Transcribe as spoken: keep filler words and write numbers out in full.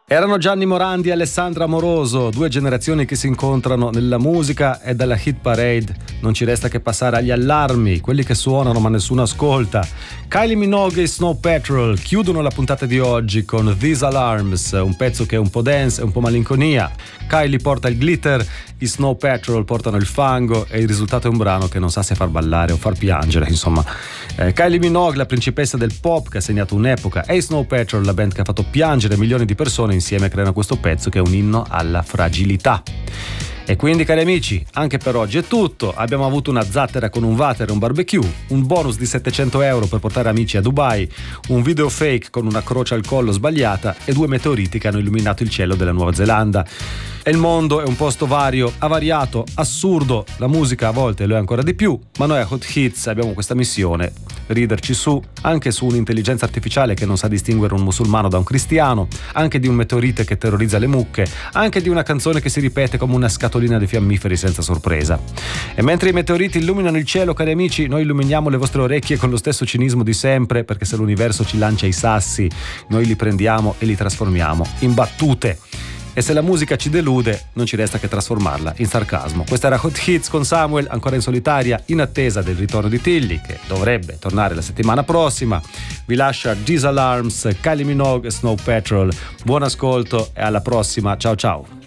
Erano Gianni Morandi e Alessandra Amoroso, due generazioni che si incontrano nella musica, e dalla hit parade non ci resta che passare agli allarmi, quelli che suonano ma nessuno ascolta. Kylie Minogue e Snow Patrol chiudono la puntata di oggi con These Alarms, un pezzo che è un po' dance e un po' malinconia. Kylie porta il glitter, i Snow Patrol portano il fango e il risultato è un brano che non sa se far ballare o far piangere, insomma. Eh, Kylie Minogue, la principessa del pop che ha segnato un'epoca, e i Snow Patrol, la band che ha fatto piangere milioni di persone, insieme creano questo pezzo che è un inno alla fragilità. E quindi, cari amici, anche per oggi è tutto. Abbiamo avuto una zattera con un water e un barbecue, un bonus di settecento euro per portare amici a Dubai, un video fake con una croce al collo sbagliata e due meteoriti che hanno illuminato il cielo della Nuova Zelanda. E il mondo è un posto vario, avariato, assurdo, la musica a volte lo è ancora di più, ma noi a Hot Hits abbiamo questa missione: riderci su, anche su un'intelligenza artificiale che non sa distinguere un musulmano da un cristiano, anche di un meteorite che terrorizza le mucche, anche di una canzone che si ripete come una scatolina di fiammiferi senza sorpresa. E mentre i meteoriti illuminano il cielo, cari amici, noi illuminiamo le vostre orecchie con lo stesso cinismo di sempre, perché se l'universo ci lancia i sassi, noi li prendiamo e li trasformiamo in battute. E se la musica ci delude, non ci resta che trasformarla in sarcasmo. Questa era Hot Hits con Samuel, ancora in solitaria, in attesa del ritorno di Tilly, che dovrebbe tornare la settimana prossima. Vi lascia These Alarms, Kylie Minogue e Snow Patrol. Buon ascolto e alla prossima. Ciao ciao.